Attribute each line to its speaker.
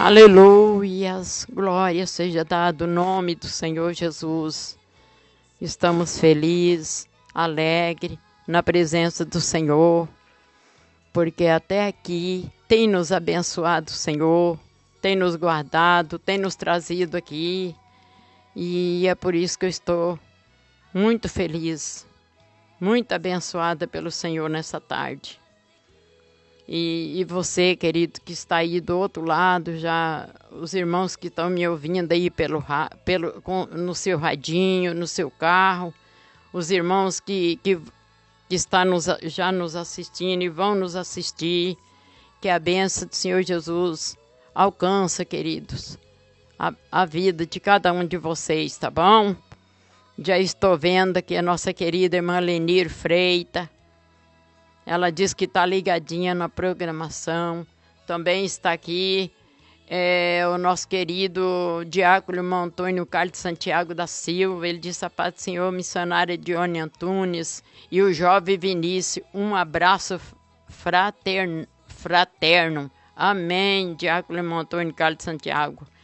Speaker 1: Aleluias, glória seja dado o nome do Senhor Jesus. Estamos felizes, alegres na presença do Senhor, porque até aqui tem nos abençoado o Senhor, tem nos guardado, tem nos trazido aqui. E é por isso que eu estou muito feliz, muito abençoada pelo Senhor nessa tarde. E você, querido, que está aí do outro lado, já os irmãos que estão me ouvindo aí no seu radinho, no seu carro, os irmãos que estão já nos assistindo e vão nos assistir, que a bênção do Senhor Jesus alcança, queridos, a vida de cada um de vocês, tá bom? Já estou vendo aqui a nossa querida irmã Lenir Freita. Ela diz que está ligadinha na programação. Também está aqui o nosso querido diácono irmão Antônio Carlos Santiago da Silva. Ele disse: a paz do Senhor, missionária Dione Antunes. E o jovem Vinícius, um abraço fraterno. Amém, diácono irmão Antônio Carlos Santiago.